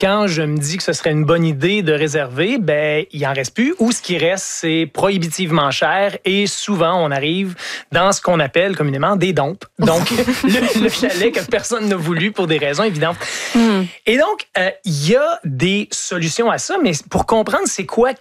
quand je me dis que ce serait une bonne idée de réserver, ben il en reste plus. Ou ce qui reste, c'est prohibitivement cher et souvent, on arrive dans ce qu'on appelle communément des dompes. Donc, le chalet que personne n'a voulu pour des raisons évidentes. Et donc, il y a des solutions à ça, mais pour comprendre c'est quoi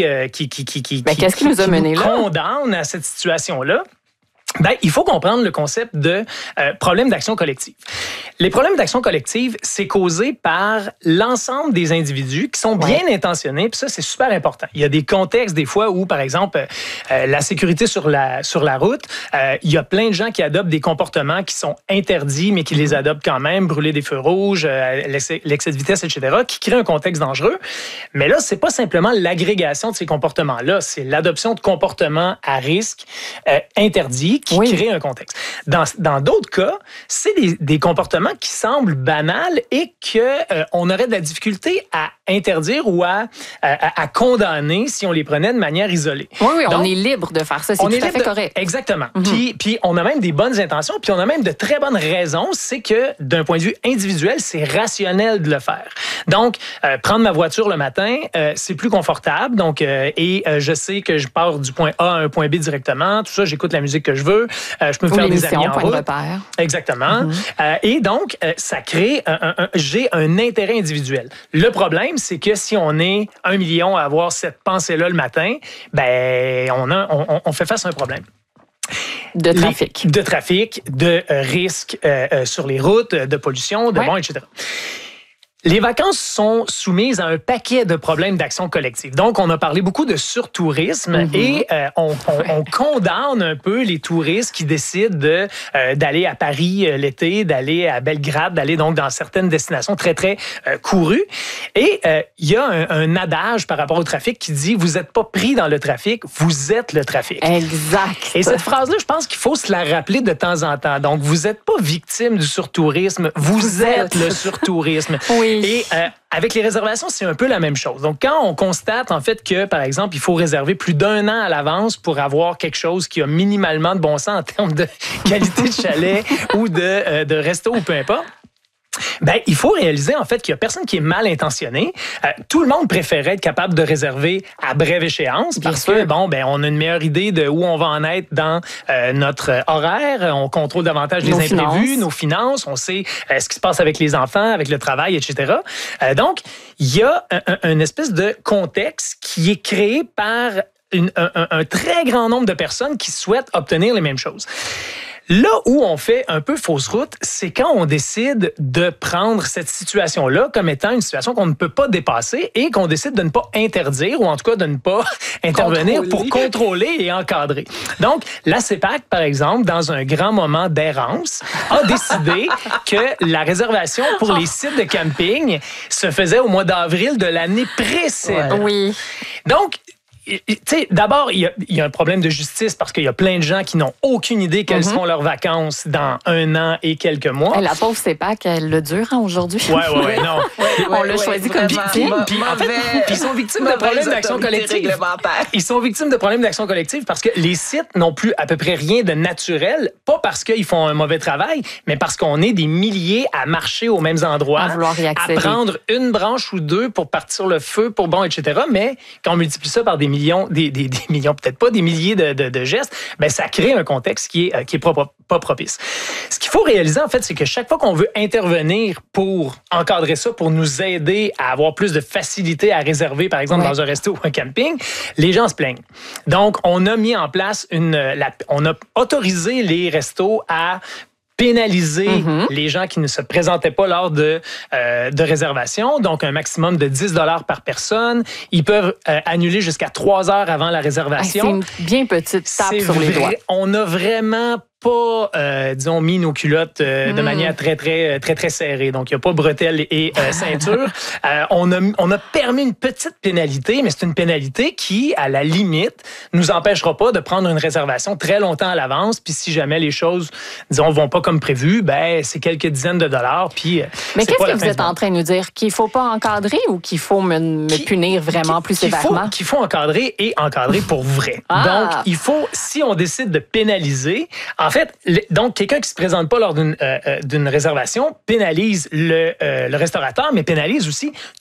qu'est-ce qui nous a mené là? Condamne à cette situation-là, ben, il faut comprendre le concept de problème d'action collective. Les problèmes d'action collective, c'est causé par l'ensemble des individus qui sont bien intentionnés, puis ça, c'est super important. Il y a des contextes, des fois, où, par exemple, la sécurité sur la route, il y a plein de gens qui adoptent des comportements qui sont interdits, mais qui les adoptent quand même, brûler des feux rouges, l'excès de vitesse, etc., qui créent un contexte dangereux. Mais là, c'est pas simplement l'agrégation de ces comportements-là, c'est l'adoption de comportements à risque interdits, qui crée un contexte. Dans d'autres cas, c'est des comportements qui semblent banals et qu'on aurait de la difficulté à interdire ou à condamner si on les prenait de manière isolée. Oui, donc, on est libre de faire ça, c'est tout à fait correct. Exactement. Puis on a même des bonnes intentions, puis on a même de très bonnes raisons. C'est que d'un point de vue individuel, c'est rationnel de le faire. Donc, prendre ma voiture le matin, c'est plus confortable. Donc, je sais que je pars du point A à un point B directement. Tout ça, j'écoute la musique que je veux. Je peux me faire des amis en route. Exactement. Et donc, ça crée j'ai un intérêt individuel. Le problème, c'est que si on est 1 million à avoir cette pensée-là le matin, ben on fait face à un problème. De trafic. De risques sur les routes, de pollution, etc. Les vacances sont soumises à un paquet de problèmes d'action collective. Donc, on a parlé beaucoup de surtourisme et on condamne un peu les touristes qui décident d'aller à Paris l'été, d'aller à Belgrade, d'aller donc dans certaines destinations très, très courues. Et il y a un adage par rapport au trafic qui dit « Vous n'êtes pas pris dans le trafic, vous êtes le trafic ». Exact. Et cette phrase-là, je pense qu'il faut se la rappeler de temps en temps. Donc, vous n'êtes pas victime du surtourisme, vous êtes le surtourisme. Oui. Et avec les réservations, c'est un peu la même chose. Donc, quand on constate en fait que, par exemple, il faut réserver plus d'1 an à l'avance pour avoir quelque chose qui a minimalement de bon sens en termes de qualité de chalet ou de resto ou peu importe, ben, il faut réaliser en fait qu'il y a personne qui est mal intentionné. Tout le monde préférait être capable de réserver à brève échéance parce que on a une meilleure idée de où on va en être dans notre horaire. On contrôle davantage les imprévus, nos finances. On sait ce qui se passe avec les enfants, avec le travail, etc. Donc, il y a une espèce de contexte qui est créé par un très grand nombre de personnes qui souhaitent obtenir les mêmes choses. Là où on fait un peu fausse route, c'est quand on décide de prendre cette situation-là comme étant une situation qu'on ne peut pas dépasser et qu'on décide de ne pas interdire ou en tout cas de ne pas intervenir pour contrôler et encadrer. Donc, la CEPAC, par exemple, dans un grand moment d'errance, a décidé que la réservation pour les sites de camping se faisait au mois d'avril de l'année précédente. Oui. Donc, tu sais, d'abord, il y a un problème de justice parce qu'il y a plein de gens qui n'ont aucune idée quelles seront leurs vacances dans 1 an et quelques mois. La pauvre CEPAC, elle le dure aujourd'hui. Ouais, non. On l'a choisi comme victime. Puis ils sont victimes de problèmes d'action collective. Ils sont victimes de problèmes d'action collective parce que les sites n'ont plus à peu près rien de naturel, pas parce qu'ils font un mauvais travail, mais parce qu'on est des milliers à marcher aux mêmes endroits, à prendre une branche ou 2 pour partir le feu, etc. Mais quand on multiplie ça par des millions, peut-être pas des milliers de gestes, ben ça crée un contexte qui est pas propice. Ce qu'il faut réaliser, en fait, c'est que chaque fois qu'on veut intervenir pour encadrer ça, pour nous aider à avoir plus de facilité à réserver, par exemple, dans un resto ou un camping, les gens se plaignent. Donc, on a mis en place on a autorisé les restos à pénaliser les gens qui ne se présentaient pas lors de réservation, donc un maximum de 10 $ par personne. Ils peuvent annuler jusqu'à 3 heures avant la réservation. C'est une bien petite tape sur les doigts. On a vraiment pas, mis nos culottes de manière très, très, très, très serrée. Donc, il n'y a pas bretelles et ceinture. On a permis une petite pénalité, mais c'est une pénalité qui, à la limite, nous empêchera pas de prendre une réservation très longtemps à l'avance. Puis, si jamais les choses, vont pas comme prévu, ben c'est quelques dizaines de dollars. Puis, mais qu'est-ce que vous êtes en train de nous dire? Qu'il faut pas encadrer ou qu'il faut me punir vraiment plus sévèrement? Qu'il faut encadrer et encadrer pour vrai. Donc, il faut, si on décide de pénaliser, en fait, donc, quelqu'un qui se présente pas lors d'une réservation pénalise le restaurateur, mais pénalise aussi